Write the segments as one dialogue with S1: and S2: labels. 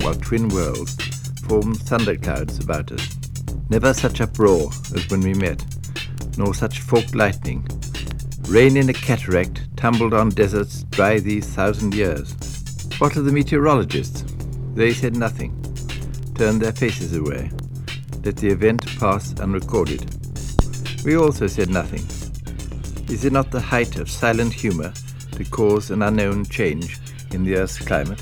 S1: while twin worlds formed thunderclouds about us. Never such uproar as when we met, nor such forked lightning. Rain in a cataract tumbled on deserts dry these 1,000 years. What of the meteorologists? They said nothing, turned their faces away, let the event pass unrecorded. We also said nothing. Is it not the height of silent humour to cause an unknown change in the earth's climate?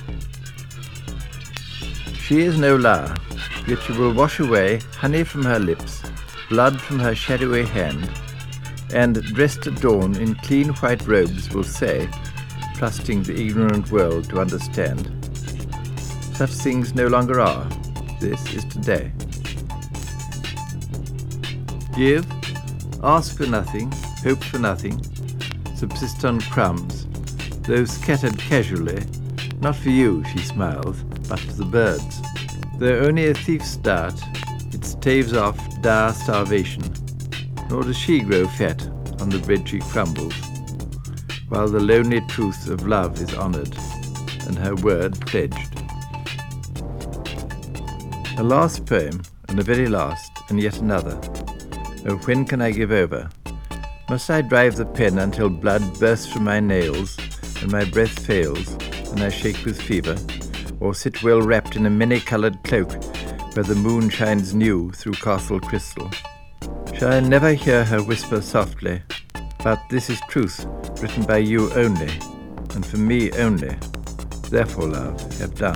S1: She is no liar, yet she will wash away honey from her lips, blood from her shadowy hand, and, dressed at dawn in clean white robes, will say, trusting the ignorant world to understand, such things no longer are. This is today. Give, ask for nothing, hope for nothing, subsist on crumbs, though scattered casually, not for you, she smiles, but for the birds. Though only a thief's dart, it staves off dire starvation, nor does she grow fat on the bread she crumbles, while the lonely truth of love is honoured, and her word pledged. A last poem, and a very last, and yet another. Oh, when can I give over? Must I drive the pen until blood bursts from my nails, and my breath fails, and I shake with fever, or sit well wrapped in a many-coloured cloak, where the moon shines new through castle crystal? Shall I never hear her whisper softly, but this is truth, written by you only, and for me only, therefore, love, have done.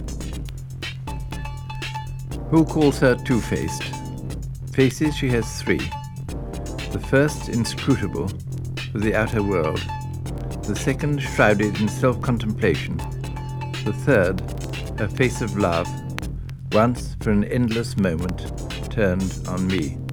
S1: Who calls her two-faced? Faces she has three. The first inscrutable, for the outer world. The second shrouded in self-contemplation. The third, her face of love, once for an endless moment turned on me.